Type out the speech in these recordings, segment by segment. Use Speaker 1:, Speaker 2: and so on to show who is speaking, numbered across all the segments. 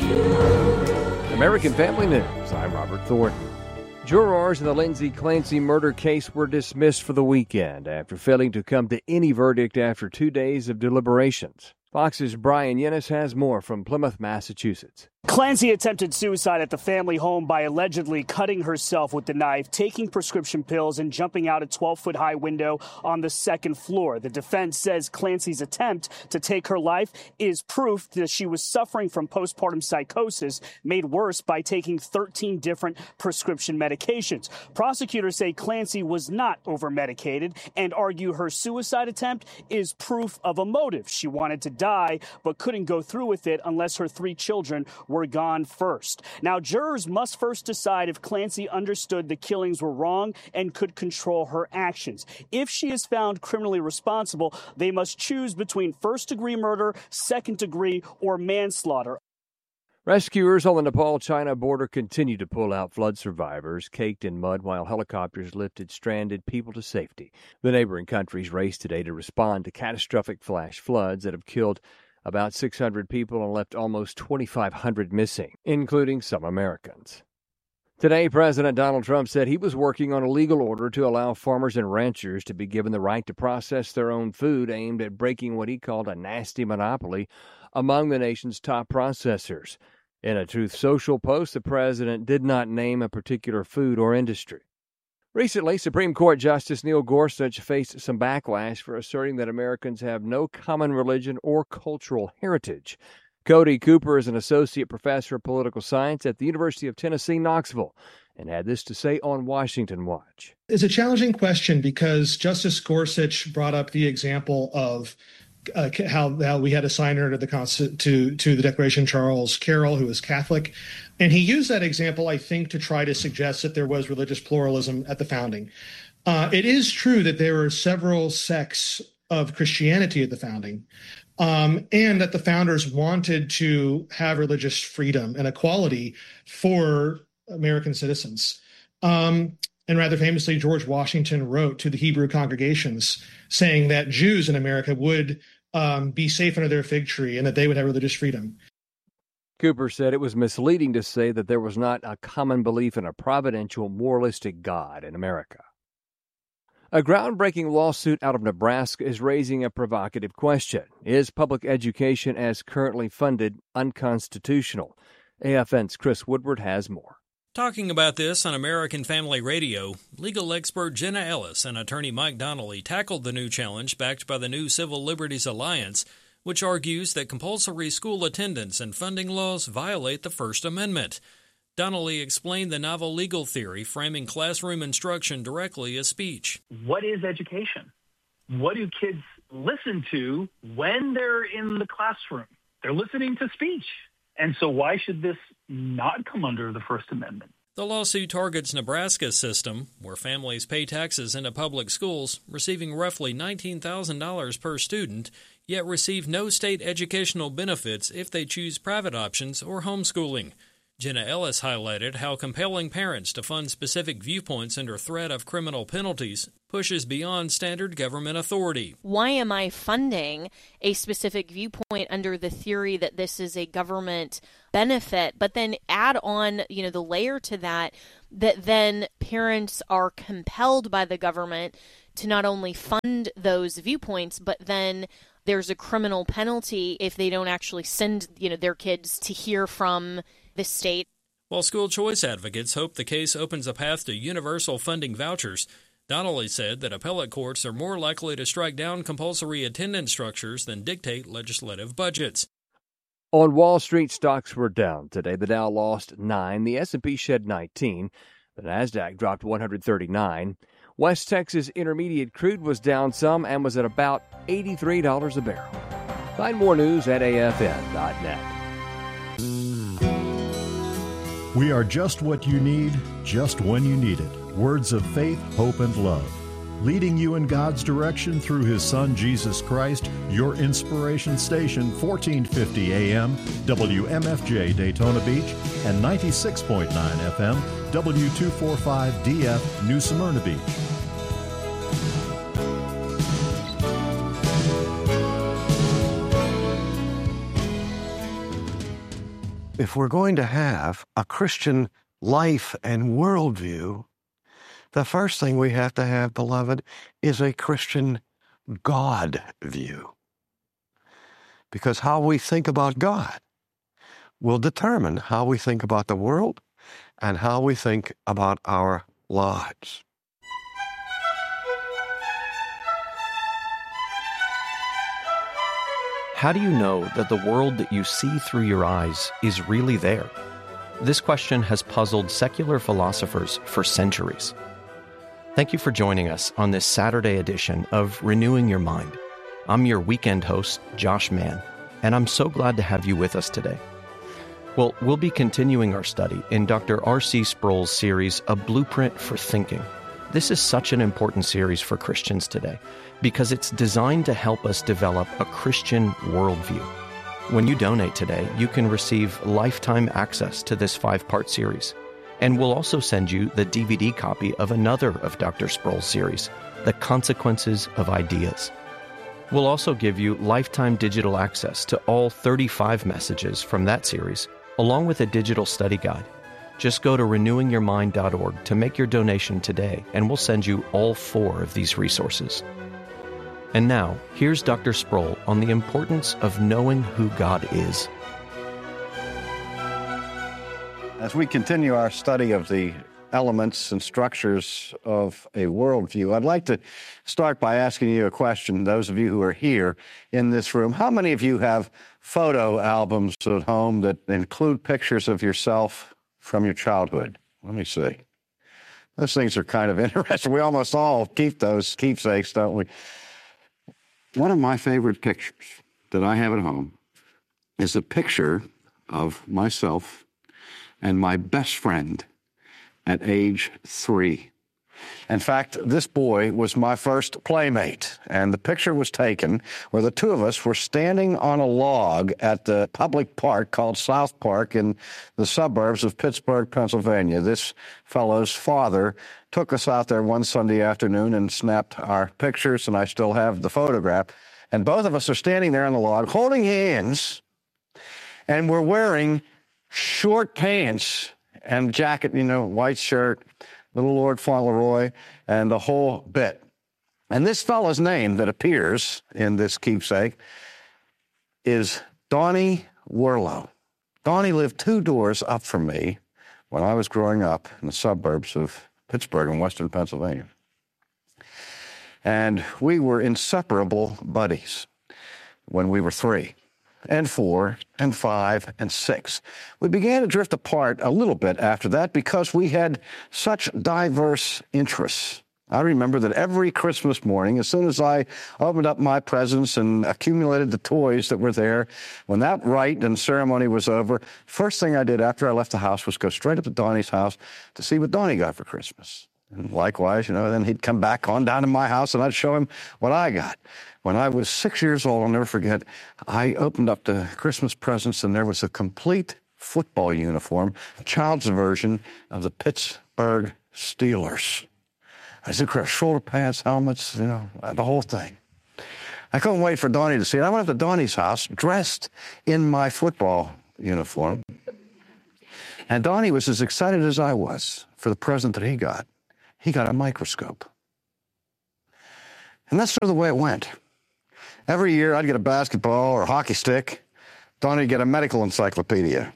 Speaker 1: American Family News, I'm Robert Thornton. Jurors in the Lindsay Clancy murder case were dismissed for the weekend after failing to come to any verdict after 2 days of deliberations. Fox's Brian Yennis has more from Plymouth, Massachusetts.
Speaker 2: Clancy attempted suicide at the family home by allegedly cutting herself with the knife, taking prescription pills, and jumping out a 12-foot-high window on the second floor. The defense says Clancy's attempt to take her life is proof that she was suffering from postpartum psychosis, made worse by taking 13 different prescription medications. Prosecutors say Clancy was not over-medicated and argue her suicide attempt is proof of a motive. She wanted to die but couldn't go through with it unless her 3 children were gone first. Now, jurors must first decide if Clancy understood the killings were wrong and could control her actions. If she is found criminally responsible, they must choose between first-degree murder, second-degree, or manslaughter.
Speaker 1: Rescuers on the Nepal-China border continue to pull out flood survivors caked in mud while helicopters lifted stranded people to safety. The neighboring countries raced today to respond to catastrophic flash floods that have killed about 600 people and left almost 2,500 missing, including some Americans. Today, President Donald Trump said he was working on a legal order to allow farmers and ranchers to be given the right to process their own food, aimed at breaking what he called a nasty monopoly among the nation's top processors. In a Truth Social post, the president did not name a particular food or industry. Recently, Supreme Court Justice Neil Gorsuch faced some backlash for asserting that Americans have no common religion or cultural heritage. Cody Cooper is an associate professor of political science at the University of Tennessee, Knoxville, and had this to say on Washington Watch.
Speaker 3: It's a challenging question because Justice Gorsuch brought up the example of how we had a signer to the Declaration, Charles Carroll, who was Catholic. And he used that example, I think, to try to suggest that there was religious pluralism at the founding. It is true that there were several sects of Christianity at the founding, and that the founders wanted to have religious freedom and equality for American citizens. And rather famously, George Washington wrote to the Hebrew congregations saying that Jews in America would be safe under their fig tree and that they would have religious freedom.
Speaker 1: Cooper said it was misleading to say that there was not a common belief in a providential, moralistic God in America. A groundbreaking lawsuit out of Nebraska is raising a provocative question. Is public education as currently funded unconstitutional? AFN's Chris Woodward has more.
Speaker 4: Talking about this on American Family Radio, legal expert Jenna Ellis and attorney Mike Donnelly tackled the new challenge backed by the new Civil Liberties Alliance, which argues that compulsory school attendance and funding laws violate the First Amendment. Donnelly explained the novel legal theory framing classroom instruction directly as speech.
Speaker 5: What is education? What do kids listen to when they're in the classroom? They're listening to speech. And so why should this not come under the First Amendment?
Speaker 4: The lawsuit targets Nebraska's system, where families pay taxes into public schools, receiving roughly $19,000 per student, yet receive no state educational benefits if they choose private options or homeschooling. Jenna Ellis highlighted how compelling parents to fund specific viewpoints under threat of criminal penalties pushes beyond standard government authority.
Speaker 6: Why am I funding a specific viewpoint under the theory that this is a government benefit, but then add on, the layer to that then parents are compelled by the government to not only fund those viewpoints, but then there's a criminal penalty if they don't actually send, their kids to hear from the state.
Speaker 4: While school choice advocates hope the case opens a path to universal funding vouchers, Donnelly said that appellate courts are more likely to strike down compulsory attendance structures than dictate legislative budgets.
Speaker 1: On Wall Street, stocks were down today. The Dow lost 9, the S&P shed 19, the Nasdaq dropped 139. West Texas Intermediate crude was down some and was at about $83 a barrel. Find more news at afn.net.
Speaker 7: We are just what you need, just when you need it. Words of faith, hope, and love. Leading you in God's direction through His Son, Jesus Christ, your inspiration station, 1450 AM, WMFJ Daytona Beach, and 96.9 FM, W245DF New Smyrna Beach.
Speaker 8: if we're going to have a Christian life and worldview, the first thing we have to have, beloved, is a Christian God view. Because how we think about God will determine how we think about the world and how we think about our lives.
Speaker 9: How do you know that the world that you see through your eyes is really there? This question has puzzled secular philosophers for centuries. Thank you for joining us on this Saturday edition of Renewing Your Mind. I'm your weekend host, Josh Mann, and I'm so glad to have you with us today. Well, we'll be continuing our study in Dr. R.C. Sproul's series, A Blueprint for Thinking. This is such an important series for Christians today because it's designed to help us develop a Christian worldview. When you donate today, you can receive lifetime access to this 5-part series. And we'll also send you the DVD copy of another of Dr. Sproul's series, The Consequences of Ideas. We'll also give you lifetime digital access to all 35 messages from that series, along with a digital study guide. Just go to renewingyourmind.org to make your donation today, and we'll send you all 4 of these resources. And now, here's Dr. Sproul on the importance of knowing who God is.
Speaker 8: As we continue our study of the elements and structures of a worldview, I'd like to start by asking you a question, those of you who are here in this room. How many of you have photo albums at home that include pictures of yourself from your childhood? Let me see. Those things are kind of interesting. We almost all keep those keepsakes, don't we? One of my favorite pictures that I have at home is a picture of myself and my best friend at age 3. In fact, this boy was my first playmate, and the picture was taken where the two of us were standing on a log at the public park called South Park in the suburbs of Pittsburgh, Pennsylvania. This fellow's father took us out there one Sunday afternoon and snapped our pictures, and I still have the photograph. And both of us are standing there on the log holding hands, and we're wearing short pants and jacket, white shirt, little Lord Fauntleroy, and the whole bit. And this fellow's name that appears in this keepsake is Donnie Werlow. Donnie lived 2 doors up from me when I was growing up in the suburbs of Pittsburgh in western Pennsylvania. And we were inseparable buddies when we were 3. And 4, and 5, and 6. We began to drift apart a little bit after that because we had such diverse interests. I remember that every Christmas morning, as soon as I opened up my presents and accumulated the toys that were there, when that rite and ceremony was over, first thing I did after I left the house was go straight up to Donnie's house to see what Donnie got for Christmas. And likewise, then he'd come back on down to my house and I'd show him what I got. When I was 6 years old, I'll never forget, I opened up the Christmas presents and there was a complete football uniform, a child's version of the Pittsburgh Steelers. I said, shoulder pads, helmets, the whole thing. I couldn't wait for Donnie to see it. I went up to Donnie's house dressed in my football uniform. And Donnie was as excited as I was for the present that he got. He got a microscope. And that's sort of the way it went. Every year, I'd get a basketball or a hockey stick. Donnie would get a medical encyclopedia.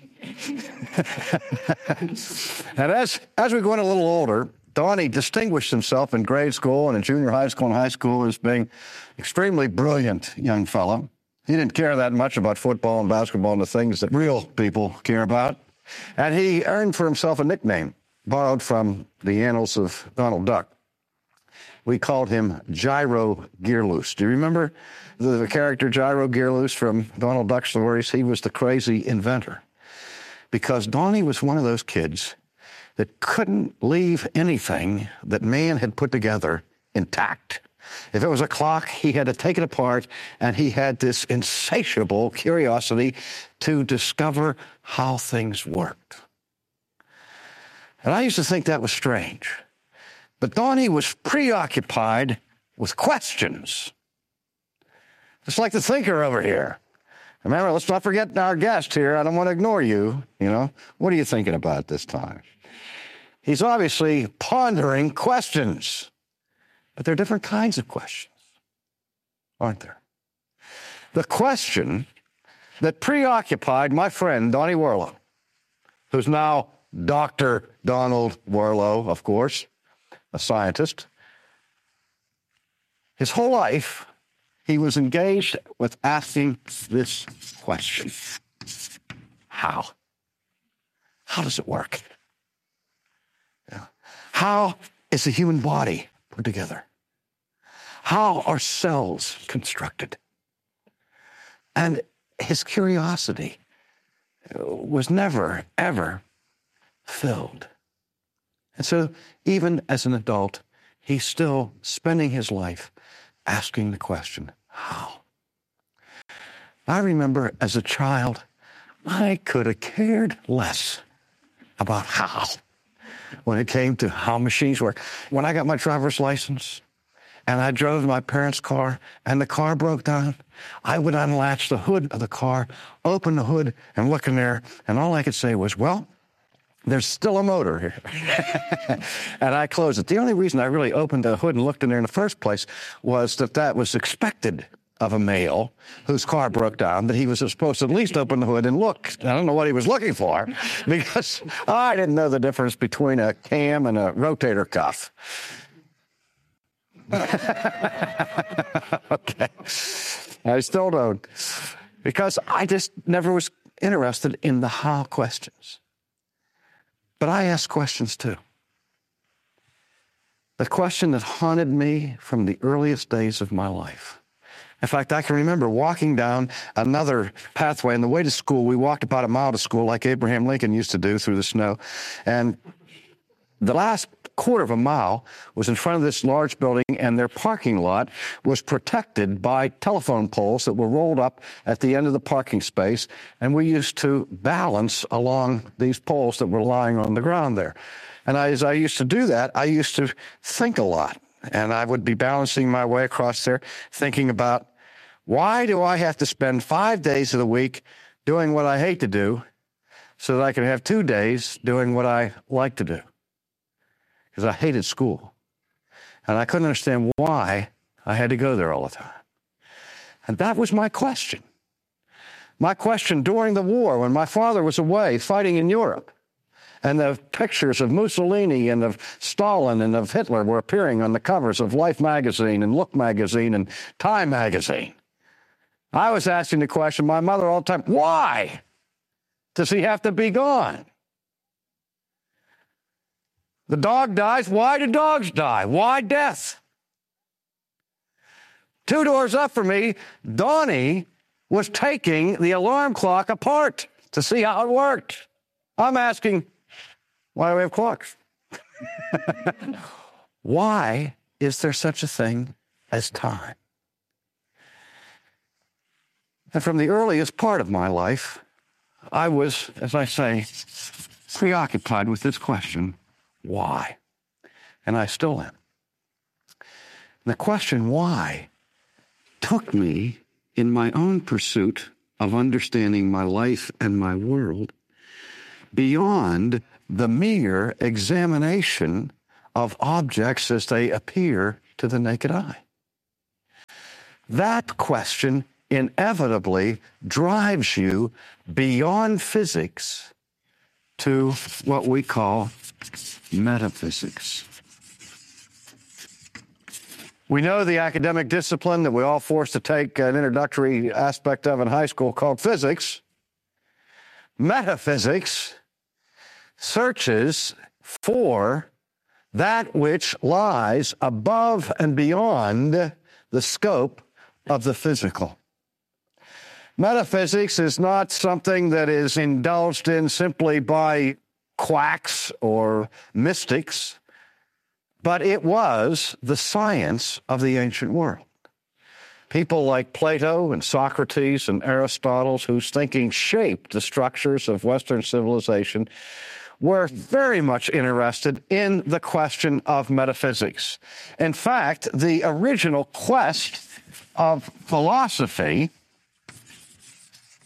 Speaker 8: And as we got a little older, Donnie distinguished himself in grade school and in junior high school and high school as being extremely brilliant young fellow. He didn't care that much about football and basketball and the things that real people care about. And he earned for himself a nickname borrowed from the annals of Donald Duck. We called him Gyro Gearloose. Do you remember the character Gyro Gearloose from Donald Duck stories? He was the crazy inventor. Because Donnie was one of those kids that couldn't leave anything that man had put together intact. If it was a clock, he had to take it apart, and he had this insatiable curiosity to discover how things worked. And I used to think that was strange. But Donnie was preoccupied with questions. Just like the thinker over here. Remember, let's not forget our guest here. I don't want to ignore you. What are you thinking about this time? He's obviously pondering questions, but there are different kinds of questions, aren't there? The question that preoccupied my friend Donnie Worlow, who's now Dr. Donald Worlow, of course, a scientist. His whole life, he was engaged with asking this question. How? How does it work? How is the human body put together? How are cells constructed? And his curiosity was never, ever filled. And so even as an adult, he's still spending his life asking the question, how? I remember as a child, I could have cared less about how when it came to how machines work. When I got my driver's license and I drove my parents' car and the car broke down, I would unlatch the hood of the car, open the hood and look in there, and all I could say was, well, there's still a motor here. And I closed it. The only reason I really opened the hood and looked in there in the first place was that was expected of a male whose car broke down, that he was supposed to at least open the hood and look. I don't know what he was looking for, because I didn't know the difference between a cam and a rotator cuff. Okay. I still don't, because I just never was interested in the how questions. But I ask questions too. The question that haunted me from the earliest days of my life. In fact, I can remember walking down another pathway on the way to school. We walked about a mile to school like Abraham Lincoln used to do through the snow. And the last quarter of a mile was in front of this large building, and their parking lot was protected by telephone poles that were rolled up at the end of the parking space. And we used to balance along these poles that were lying on the ground there. And as I used to do that, I used to think a lot. And I would be balancing my way across there, thinking about, why do I have to spend 5 days of the week doing what I hate to do so that I can have 2 days doing what I like to do? Because I hated school. And I couldn't understand why I had to go there all the time. And that was my question. My question during the war, when my father was away fighting in Europe, and the pictures of Mussolini and of Stalin and of Hitler were appearing on the covers of Life magazine and Look magazine and Time magazine. I was asking the question, my mother all the time, why does he have to be gone? The dog dies. Why do dogs die? Why death? 2 doors up from me, Donnie was taking the alarm clock apart to see how it worked. I'm asking, why do we have clocks? Why is there such a thing as time? And from the earliest part of my life, I was, as I say, preoccupied with this question, why? And I still am. The question why took me in my own pursuit of understanding my life and my world beyond the mere examination of objects as they appear to the naked eye. That question inevitably drives you beyond physics to what we call metaphysics. We know the academic discipline that we're all forced to take an introductory aspect of in high school called physics. Metaphysics searches for that which lies above and beyond the scope of the physical. Metaphysics is not something that is indulged in simply by quacks or mystics, but it was the science of the ancient world. People like Plato and Socrates and Aristotle, whose thinking shaped the structures of Western civilization, were very much interested in the question of metaphysics. In fact, the original quest of philosophy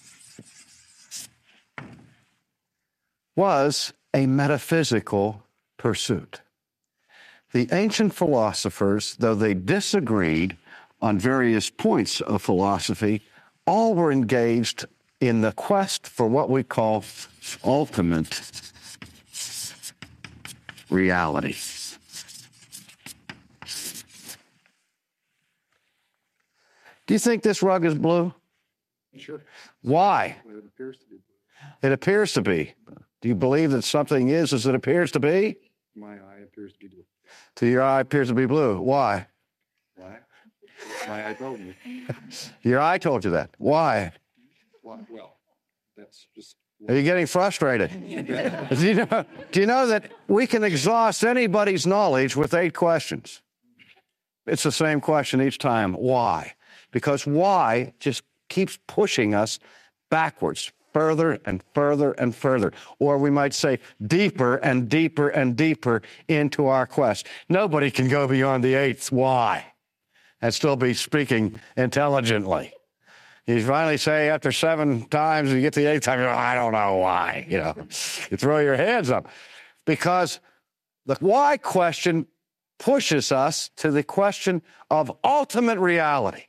Speaker 8: was a metaphysical pursuit. The ancient philosophers, though they disagreed on various points of philosophy, all were engaged in the quest for what we call ultimate reality. Do you think this rug is blue?
Speaker 10: Sure.
Speaker 8: Why?
Speaker 10: Well, it appears to be blue.
Speaker 8: It appears to be. Do you believe that something is as it appears to be?
Speaker 10: My eye appears to be blue.
Speaker 8: To your eye appears to be blue. Why?
Speaker 10: Why? My eye told me.
Speaker 8: Your eye told you that. Why?
Speaker 10: Why? Well, that's just...
Speaker 8: Are you getting frustrated? Do you know that we can exhaust anybody's knowledge with 8 questions? It's the same question each time. Why? Because why just keeps pushing us backwards, further and further and further. Or we might say deeper and deeper and deeper into our quest. Nobody can go beyond the 8th why and still be speaking intelligently. You finally say after 7 times, you get to the 8th time, you go, I don't know why. You throw your hands up. Because the why question pushes us to the question of ultimate reality.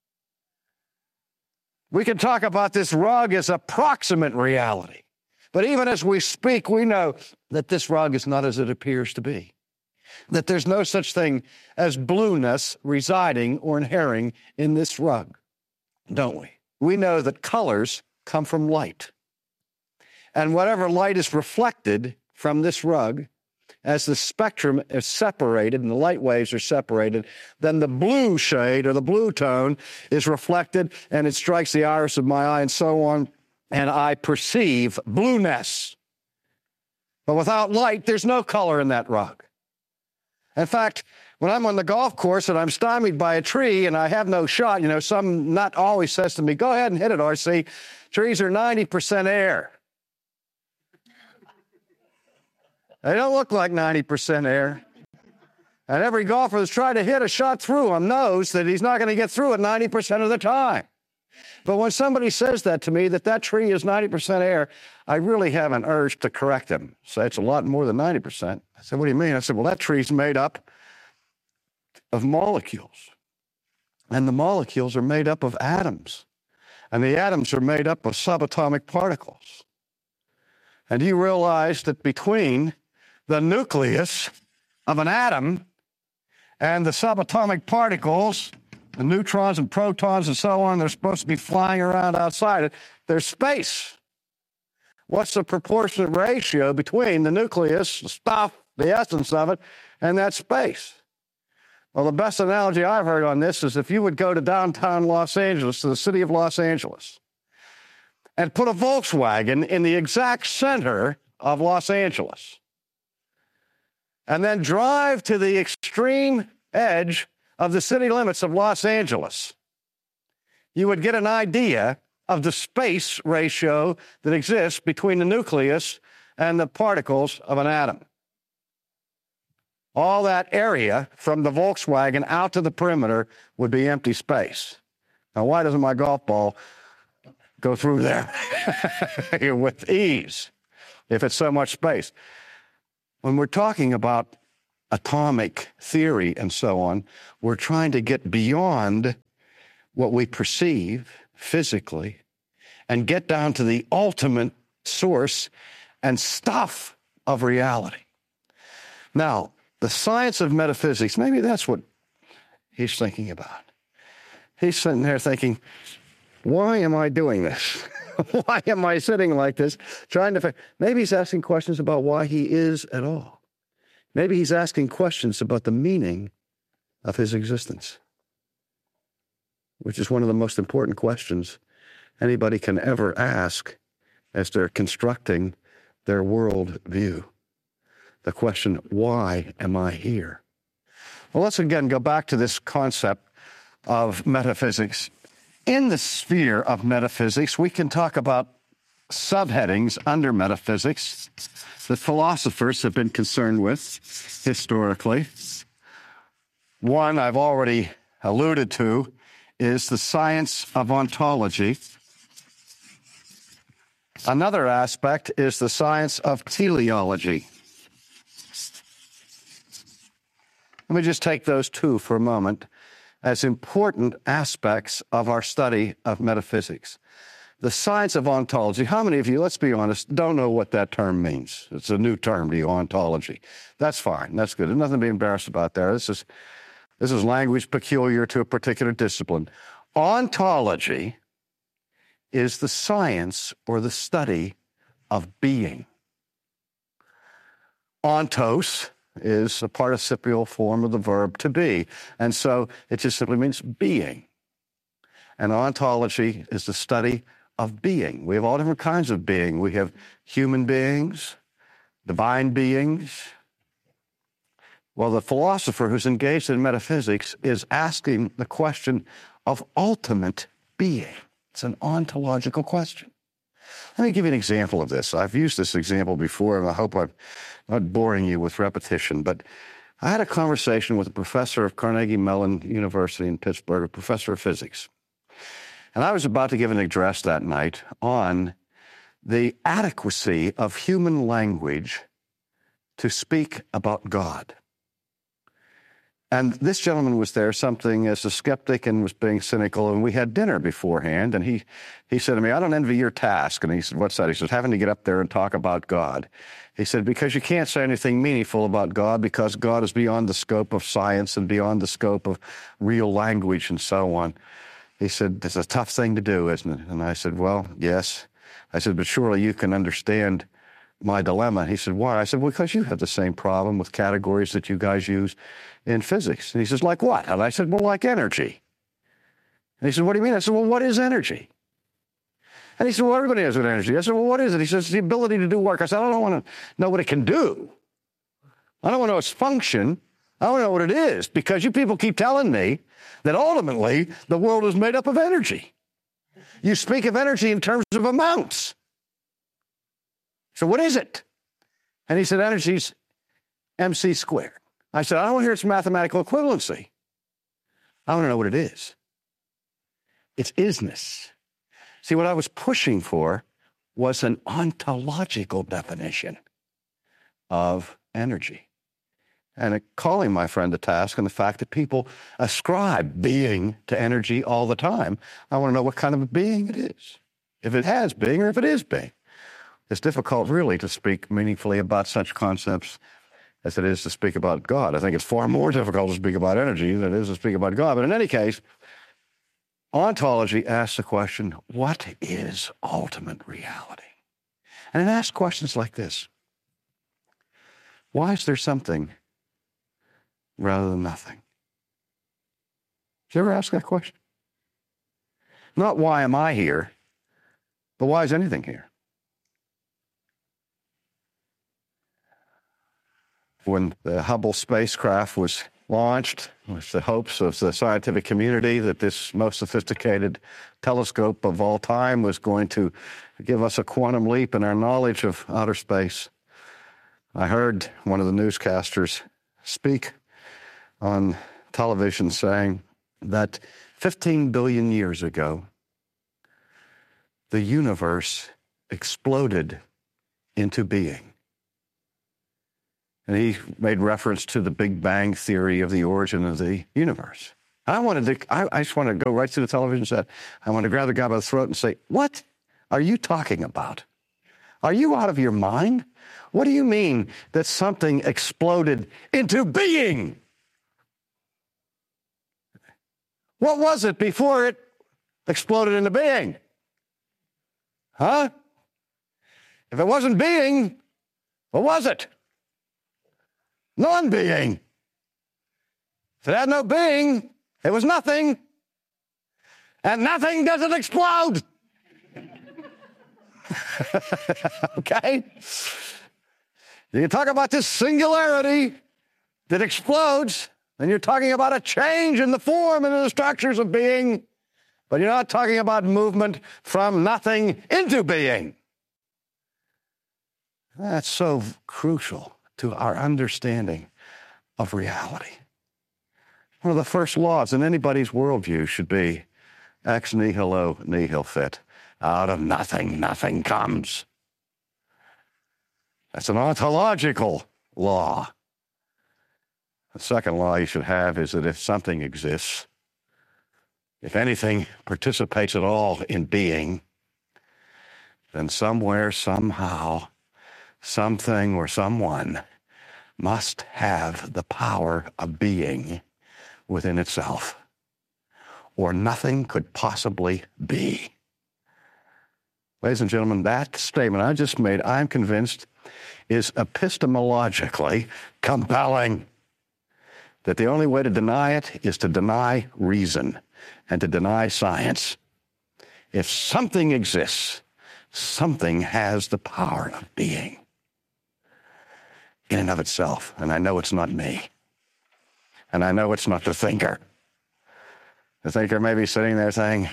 Speaker 8: We can talk about this rug as approximate reality. But even as we speak, we know that this rug is not as it appears to be. That there's no such thing as blueness residing or inhering in this rug, don't we? We know that colors come from light. And whatever light is reflected from this rug, as the spectrum is separated and the light waves are separated, then the blue shade or the blue tone is reflected and it strikes the iris of my eye and so on, and I perceive blueness. But without light, there's no color in that rug. In fact, when I'm on the golf course and I'm stymied by a tree and I have no shot, some nut always says to me, go ahead and hit it, R.C. Trees are 90% air. They don't look like 90% air. And every golfer that's tried to hit a shot through them knows that he's not going to get through it 90% of the time. But when somebody says that to me, that tree is 90% air, I really have an urge to correct them. Say it's a lot more than 90%. I said, what do you mean? I said, well, that tree's made up of molecules. And the molecules are made up of atoms. And the atoms are made up of subatomic particles. And do you realize that between the nucleus of an atom and the subatomic particles, the neutrons and protons and so on, they're supposed to be flying around outside it, there's space. What's the proportionate ratio between the nucleus, the stuff, the essence of it, and that space? Well, the best analogy I've heard on this is if you would go to downtown Los Angeles, to the city of Los Angeles, and put a Volkswagen in the exact center of Los Angeles, and then drive to the extreme edge of the city limits of Los Angeles, you would get an idea of the space ratio that exists between the nucleus and the particles of an atom. All that area from the Volkswagen out to the perimeter would be empty space. Now, why doesn't my golf ball go through there with ease if it's so much space? When we're talking about atomic theory and so on, we're trying to get beyond what we perceive physically and get down to the ultimate source and stuff of reality. Now, the science of metaphysics, maybe that's what he's thinking about. He's sitting there thinking, why am I doing this? Why am I sitting like this, trying to... Maybe he's asking questions about why he is at all. Maybe he's asking questions about the meaning of his existence, which is one of the most important questions anybody can ever ask as they're constructing their world view. The question, why am I here? Well, let's again go back to this concept of metaphysics. In the sphere of metaphysics, we can talk about subheadings under metaphysics that philosophers have been concerned with historically. One I've already alluded to is the science of ontology. Another aspect is the science of teleology. Let me just take those two for a moment as important aspects of our study of metaphysics. The science of ontology. How many of you, let's be honest, don't know what that term means? It's a new term to you, ontology. That's fine. That's good. There's nothing to be embarrassed about there. This is language peculiar to a particular discipline. Ontology is the science or the study of being. Ontos is a participial form of the verb to be. And so it just simply means being. And ontology is the study of being. We have all different kinds of being. We have human beings, divine beings. Well, the philosopher who's engaged in metaphysics is asking the question of ultimate being. It's an ontological question. Let me give you an example of this. I've used this example before, and I hope I'm not boring you with repetition, but I had a conversation with a professor of Carnegie Mellon University in Pittsburgh, a professor of physics. And I was about to give an address that night on the adequacy of human language to speak about God. And this gentleman was there, something as a skeptic, and was being cynical, and we had dinner beforehand, and he said to me, I don't envy your task. And he said, what's that? He said, having to get up there and talk about God. He said, because you can't say anything meaningful about God, because God is beyond the scope of science and beyond the scope of real language and so on. He said, it's a tough thing to do, isn't it? And I said, well, yes. I said, but surely you can understand my dilemma. He said, why? I said, well, because you have the same problem with categories that you guys use in physics. And he says, like what? And I said, well, like energy. And he said, what do you mean? I said, well, what is energy? And he said, well, everybody knows what energy is. I said, well, what is it? He says, it's the ability to do work. I said, I don't want to know what it can do. I don't want to know its function. I don't know what it is, because you people keep telling me that ultimately the world is made up of energy. You speak of energy in terms of amounts. So what is it? And he said, energy's MC squared. I said, I don't want to hear its mathematical equivalency. I want to know what it is. It's isness. See, what I was pushing for was an ontological definition of energy. And calling my friend to task on the fact that people ascribe being to energy all the time, I want to know what kind of a being it is. If it has being or if it is being. It's difficult, really, to speak meaningfully about such concepts as it is to speak about God. I think it's far more difficult to speak about energy than it is to speak about God. But in any case, ontology asks the question, what is ultimate reality? And it asks questions like this. Why is there something rather than nothing? Did you ever ask that question? Not why am I here, but why is anything here? When the Hubble spacecraft was launched, with the hopes of the scientific community that this most sophisticated telescope of all time was going to give us a quantum leap in our knowledge of outer space, I heard one of the newscasters speak on television saying that 15 billion years ago, the universe exploded into being. And he made reference to the Big Bang theory of the origin of the universe. I just wanted to go right to the television set. I wanted to grab the guy by the throat and say, what are you talking about? Are you out of your mind? What do you mean that something exploded into being? What was it before it exploded into being? Huh? If it wasn't being, what was it? Non-being. If it had no being, it was nothing. And nothing doesn't explode. Okay? You talk about this singularity that explodes, and you're talking about a change in the form and in the structures of being, but you're not talking about movement from nothing into being. That's so crucial to our understanding of reality. One of the first laws in anybody's worldview should be ex nihilo nihil fit. Out of nothing, nothing comes. That's an ontological law. The second law you should have is that if something exists, if anything participates at all in being, then somewhere, somehow, something or someone must have the power of being within itself, or nothing could possibly be. Ladies and gentlemen, that statement I just made, I'm convinced, is epistemologically compelling. That the only way to deny it is to deny reason and to deny science. If something exists, something has the power of being in and of itself. And I know it's not me. And I know it's not the thinker. The thinker may be sitting there saying,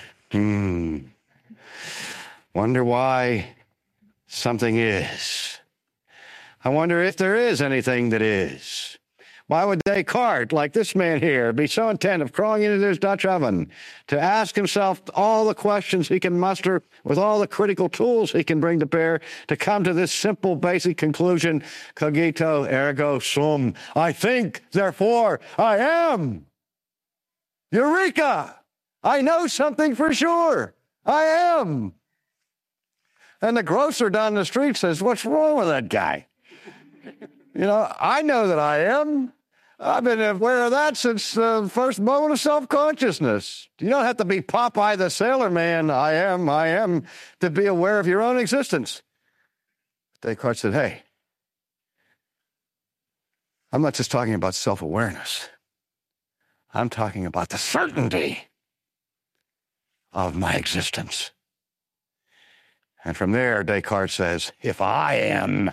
Speaker 8: wonder why something is. I wonder if there is anything that is. Why would Descartes, like this man here, be so intent of crawling into this Dutch oven to ask himself all the questions he can muster with all the critical tools he can bring to bear to come to this simple, basic conclusion, cogito ergo sum. I think, therefore I am. Eureka! I know something for sure. I am. And the grocer down the street says, what's wrong with that guy? You know, I know that I am. I've been aware of that since the first moment of self-consciousness. You don't have to be Popeye the Sailor Man, I am, to be aware of your own existence. Descartes said, hey, I'm not just talking about self-awareness. I'm talking about the certainty of my existence. And from there, Descartes says, if I am,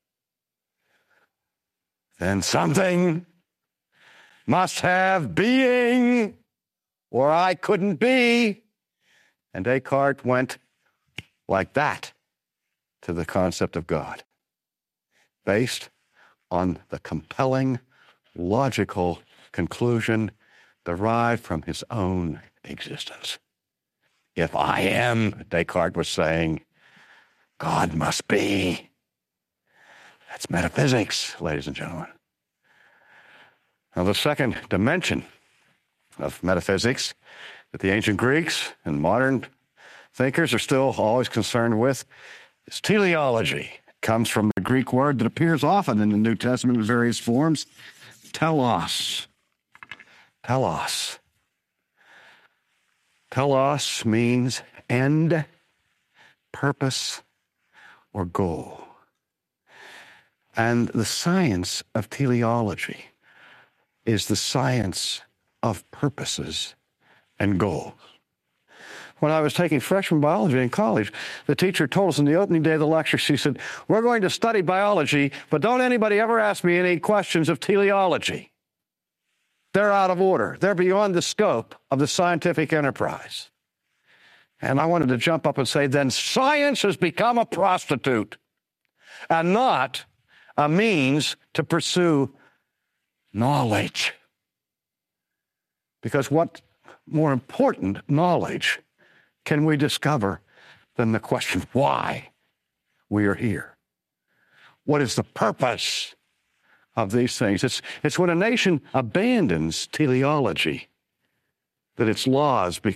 Speaker 8: then something must have being, or I couldn't be. And Descartes went like that to the concept of God, based on the compelling, logical conclusion derived from his own existence. If I am, Descartes was saying, God must be. That's metaphysics, ladies and gentlemen. Now, the second dimension of metaphysics that the ancient Greeks and modern thinkers are still always concerned with is teleology. It comes from the Greek word that appears often in the New Testament in various forms, telos. Telos. Telos means end, purpose, or goal. And the science of teleology is the science of purposes and goals. When I was taking freshman biology in college, the teacher told us on the opening day of the lecture, she said, we're going to study biology, but don't anybody ever ask me any questions of teleology. They're out of order. They're beyond the scope of the scientific enterprise. And I wanted to jump up and say, then science has become a prostitute and not a means to pursue knowledge. Because what more important knowledge can we discover than the question why we are here? What is the purpose of these things? It's when a nation abandons teleology that its laws become